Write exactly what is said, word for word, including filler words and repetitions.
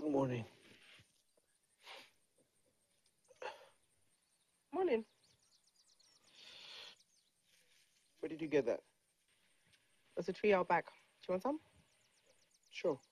Good morning. Morning. Where did you get that? There's a tree out back. Do you want some? Sure.